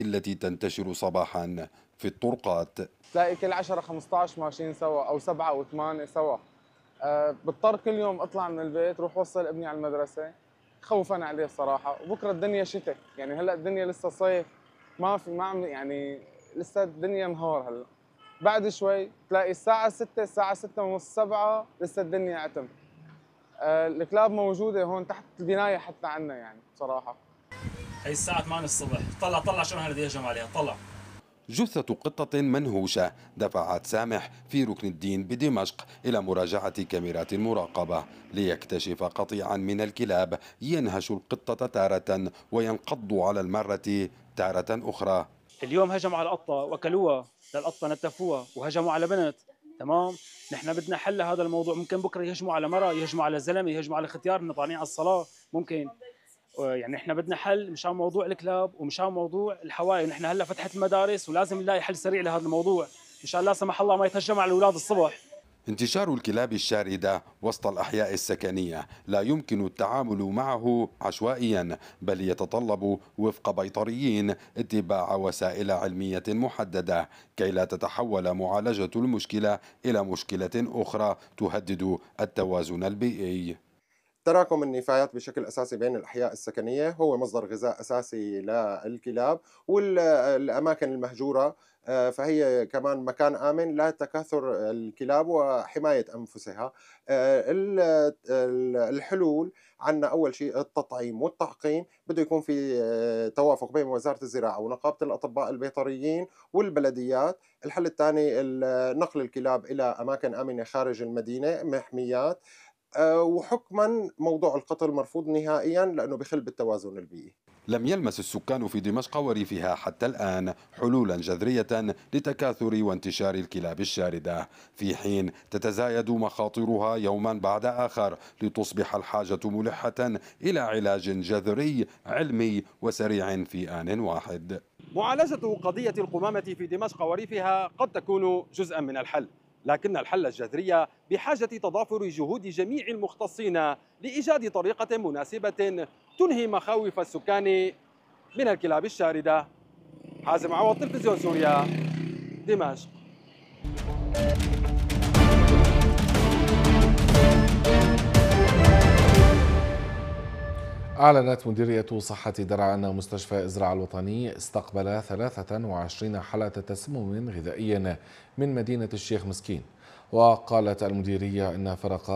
التي تنتشر صباحا في الطرقات. تلاقي كل 10 15 ماشيين سوا او 7 او 8 سوا. بضطر كل يوم اطلع من البيت روح وصل ابني على المدرسه خوفا عليه الصراحه. وبكره الدنيا شتاء، يعني هلا الدنيا لسه صيف، ما عم يعني لسه الدنيا نهار. هلا بعد شوي تلاقي الساعه 6 الساعه 6 ونص 7 لسه الدنيا عتم. الكلاب موجوده هون تحت البنايه حتى عنا يعني بصراحه. هي الساعة 8 الصبح، طلع شو هذا يهجم عليها، طلع. جثة قطة منهوشة دفعت سامح في ركن الدين بدمشق إلى مراجعة كاميرات المراقبة ليكتشف قطيعا من الكلاب ينهش القطة تارة وينقض على المرة تارة أخرى. اليوم هجموا على القطة وأكلوها، للقطة نتفوها وهجموا على بنت. تمام، نحن بدنا حل هذا الموضوع. ممكن بكره يهجموا على مرة، يهجموا على زلمة، يهجموا على ختيار طالعين على الصلاة. ممكن يعني احنا بدنا حل مشان موضوع الكلاب ومشان موضوع الحوائل. نحن هلا فتحت المدارس ولازم نلاقي حل سريع لهذا الموضوع مشان لا سمح الله ما يتهجم على الاولاد الصبح. انتشار الكلاب الشاردة وسط الأحياء السكنية لا يمكن التعامل معه عشوائيا، بل يتطلب وفق بيطريين اتباع وسائل علمية محددة كي لا تتحول معالجة المشكلة إلى مشكلة أخرى تهدد التوازن البيئي. تراكم النفايات بشكل أساسي بين الأحياء السكنية هو مصدر غذاء أساسي للكلاب، والأماكن المهجورة فهي كمان مكان آمن لتكاثر الكلاب وحماية أنفسها. الحلول عنا أول شيء التطعيم والتعقيم، بده يكون في توافق بين وزارة الزراعة ونقابة الأطباء البيطريين والبلديات. الحل الثاني نقل الكلاب إلى أماكن آمنة خارج المدينة، محميات. وحكما موضوع القتل مرفوض نهائيا لأنه بخل بالتوازن البيئي. لم يلمس السكان في دمشق وريفها حتى الآن حلولا جذرية لتكاثر وانتشار الكلاب الشاردة، في حين تتزايد مخاطرها يوما بعد آخر لتصبح الحاجة ملحة إلى علاج جذري علمي وسريع في آن واحد. معالجة قضية القمامة في دمشق وريفها قد تكون جزءا من الحل، لكن الحل الجذري بحاجة تضافر جهود جميع المختصين لإيجاد طريقة مناسبة تنهي مخاوف السكان من الكلاب الشاردة. حازم عوض، تلفزيون سوريا، دمشق. أعلنت مديرية صحة درعا أن مستشفى إزراع الوطني استقبل 23 حالة تسمم غذائي من مدينة الشيخ مسكين. وقالت المديرية أن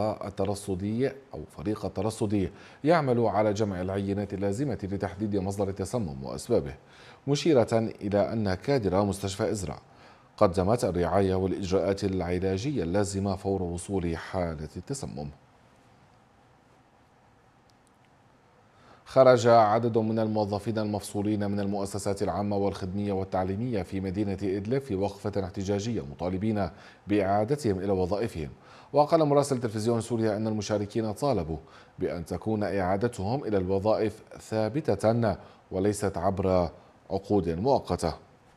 فريق الترصدي يعمل على جمع العينات اللازمة لتحديد مصدر التسمم وأسبابه، مشيرة إلى أن كادر مستشفى إزراع قدمت الرعاية والإجراءات العلاجية اللازمة فور وصول حالة التسمم. خرج عدد من الموظفين المفصولين من المؤسسات العامة والخدمية والتعليمية في مدينة إدلب في وقفة احتجاجية مطالبين بإعادتهم إلى وظائفهم. وقال مراسل تلفزيون سوريا أن المشاركين طالبوا بأن تكون إعادتهم إلى الوظائف ثابتة وليست عبر عقود مؤقتة.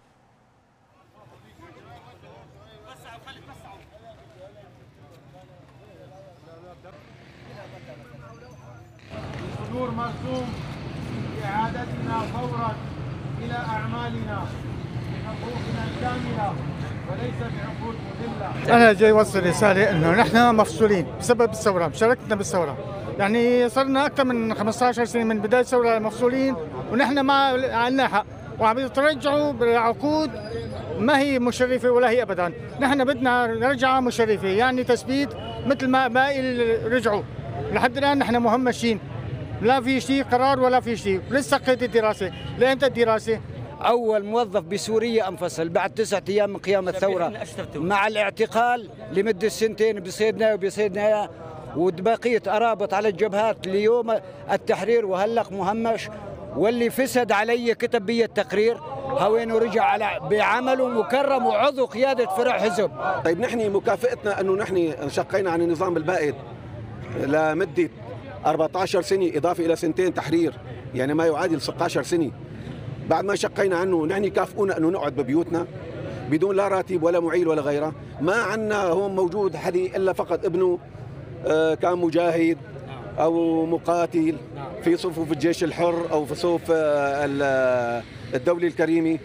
صدور مرسوم بإعادتنا فورا إلى أعمالنا بحقوقنا الكاملة وليس بعقود مذلة. أنا جاي أوصل رسالة إنه نحن مفصولين بسبب الثورة، مشاركتنا بالثورة. يعني صرنا أكثر من 15 سنة من بداية الثورة مفصولين ونحن ما عندنا حق، وعم يترجعوا بعقود ما هي مشرفة ولا هي أبدا. نحن بدنا رجعة مشرفة، يعني تثبيت مثل ما باقي رجعوا. لحد الآن نحن مهمشين، لا في شيء قرار ولا في شيء، لسه قيد الدراسة. لأمتى الدراسة؟ أول موظف بسوريا انفصل بعد 9 أيام من قيام الثورة مع الاعتقال لمدة 2 بصيدنا وبقية أرابط على الجبهات ليوم التحرير وهلق مهمش. واللي فسد علي كتب بي التقرير هوينه رجع على بعمله مكرم وعضو قيادة فرع حزب. طيب نحن مكافئتنا أنه نحن انشقينا عن النظام البائد لمدة 14 سنة إضافة إلى 2 تحرير، يعني ما يعادل 16 سنة. بعد ما شقينا عنه نحن يكافئونا أنه نقعد ببيوتنا بدون لا راتب ولا معيل ولا غيره. ما عنا هون موجود حدا إلا فقط ابنه كان مجاهد أو مقاتل في صفوف الجيش الحر أو في صفوف الدولة الكريمة.